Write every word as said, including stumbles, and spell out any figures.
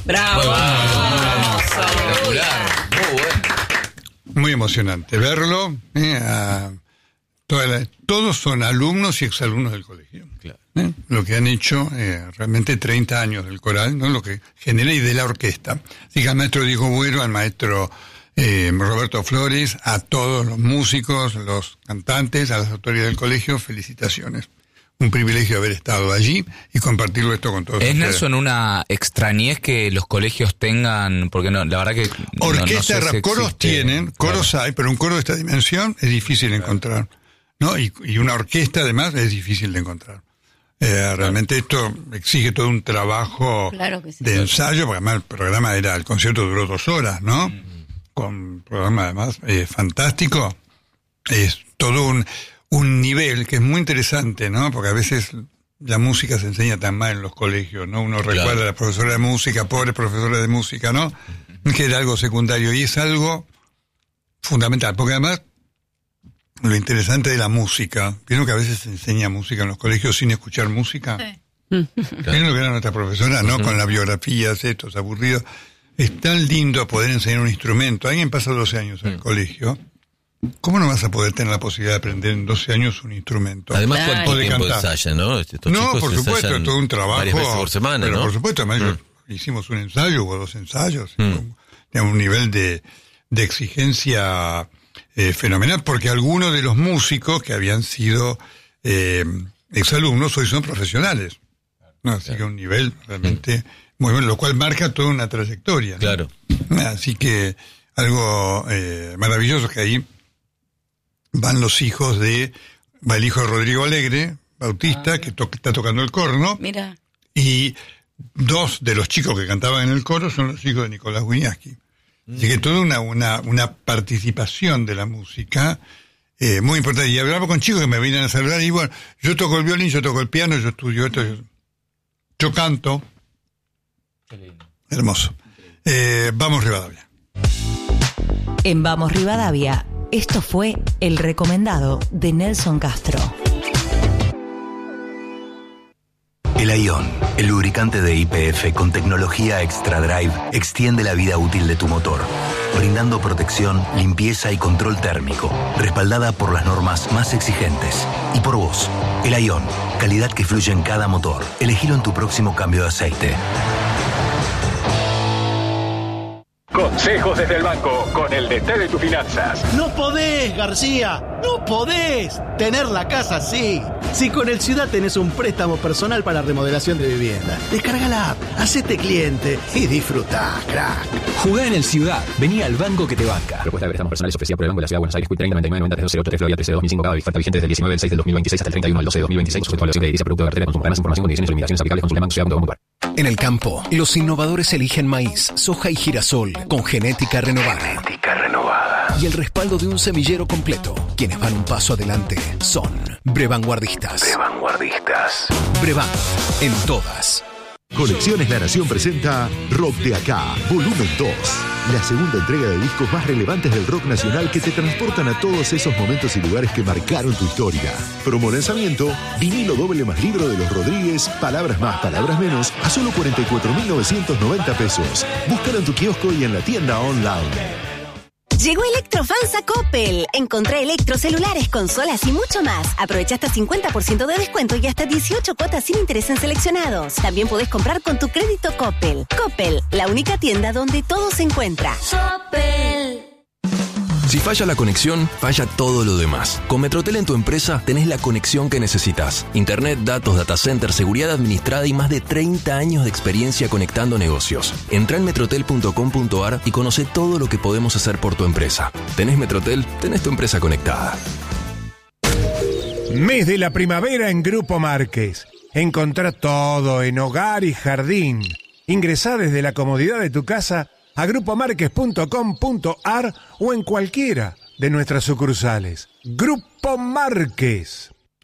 ¡Bravo! Muy bueno. Muy emocionante verlo. Eh, a toda la, todos son alumnos y exalumnos del colegio. Claro. Eh, lo que han hecho eh, realmente treinta años del coral, ¿no? Lo que genera y de la orquesta. Así que al maestro Diego Buero, al maestro eh, Roberto Flores, a todos los músicos, los cantantes, a las autoridades del colegio, felicitaciones. Un privilegio haber estado allí y compartirlo esto con todos ¿Es, ustedes. Nelson, una extrañez que los colegios tengan? Porque no, la verdad que... no- Orquesta, no sé si coros existe. tienen, coros Claro. hay, pero un coro de esta dimensión es difícil de encontrar, ¿no? Y, y una orquesta además es difícil de encontrar. Eh, realmente esto exige todo un trabajo Claro que sí. de ensayo, porque además el programa era, el concierto duró dos horas, ¿no? Mm. Con un programa además eh, fantástico. Es todo un, un nivel que es muy interesante, ¿no? Porque a veces la música se enseña tan mal en los colegios, ¿no? Uno Claro. recuerda a la profesora de música, pobre profesora de música, ¿no? Que era algo secundario y es algo fundamental, porque además lo interesante de la música, vieron que a veces se enseña música en los colegios sin escuchar música. Sí. Vieron lo que era nuestra profesora, ¿no? Uh-huh. Con las biografías, estos aburridos. Es tan lindo poder enseñar un instrumento. Alguien pasa doce años en el uh-huh. colegio. ¿Cómo no vas a poder tener la posibilidad de aprender en doce años un instrumento? Además, Claro. ¿cuánto tiempo ensayan, no? Estos No, chicos por supuesto, es todo un trabajo. varias veces por semana, pero ¿no? por supuesto, además Mm. hicimos un ensayo, hubo dos ensayos. Mm. Tenemos un nivel de, de exigencia eh, fenomenal, porque algunos de los músicos que habían sido eh, exalumnos hoy son profesionales. ¿No? Así que un nivel realmente mm. muy bueno, lo cual marca toda una trayectoria, ¿no? Claro. Así que algo eh, maravilloso que ahí van los hijos de, va el hijo de Rodrigo Alegre, Bautista, ah, que to- está tocando el corno. Mira. Y dos de los chicos que cantaban en el coro son los hijos de Nicolás Wiñaski. Mm. Así que toda una, una, una participación de la música eh, muy importante. Y hablaba con chicos que me venían a saludar y bueno, yo toco el violín, yo toco el piano, yo estudio esto, yo, yo canto. Qué lindo. Hermoso. Eh, vamos Rivadavia. En Vamos Rivadavia, esto fue el recomendado de Nelson Castro. El Aion, el lubricante de Y P F con tecnología Extra Drive, extiende la vida útil de tu motor, brindando protección, limpieza y control térmico, respaldada por las normas más exigentes. Y por vos, el Aion, calidad que fluye en cada motor. Elegilo en tu próximo cambio de aceite. Consejos desde el banco, con el D T de tus finanzas. No podés, García, no podés tener la casa así. Si con el Ciudad tenés un préstamo personal para remodelación de vivienda, descarga la app, hacete cliente y disfrutá, crack. Jugá en el Ciudad, vení al banco que te banca. Propuesta de préstamos personales ofrecida por el Banco de la Ciudad de Buenos Aires, Q treinta noventa y nueve noventa tres cero ocho tres Florida trece dos mil cinco, cada oferta vigente desde el diecinueve del seis del dos mil veintiséis hasta el treinta y uno del doce del dos mil veintiséis, sujeto a evaluación de edilicia, producto de cartera de consumo. Para más información, condiciones y limitaciones aplicables, consulta banco ciudad punto com punto a r. En el campo, los innovadores eligen maíz, soja y girasol con genética renovada. Genética renovada. Y el respaldo de un semillero completo. Quienes van un paso adelante son Brevanguardistas. Brevanguardistas. Brevan, en todas. Colecciones La Nación presenta Rock de Acá, volumen dos. La segunda entrega de discos más relevantes del rock nacional que te transportan a todos esos momentos y lugares que marcaron tu historia. Promo lanzamiento, vinilo doble más libro de los Rodríguez, palabras más, palabras menos, a solo cuarenta y cuatro mil novecientos noventa pesos. Búscalo en tu kiosco y en la tienda online. Llegó Electrofans a Coppel. Encontrá electrocelulares, consolas y mucho más. Aprovecha hasta cincuenta por ciento de descuento y hasta dieciocho cuotas sin interés en seleccionados. También podés comprar con tu crédito Coppel. Coppel, la única tienda donde todo se encuentra. Coppel. Si falla la conexión, falla todo lo demás. Con Metrotel en tu empresa tenés la conexión que necesitas. Internet, datos, data center, seguridad administrada y más de treinta años de experiencia conectando negocios. Entrá en metrotel punto com punto a r y conoce todo lo que podemos hacer por tu empresa. ¿Tenés Metrotel? Tenés tu empresa conectada. Mes de la primavera en Grupo Márquez. Encontrá todo en hogar y jardín. Ingresá desde la comodidad de tu casa a grupo márquez punto com punto a r o en cualquiera de nuestras sucursales. Grupo Márquez.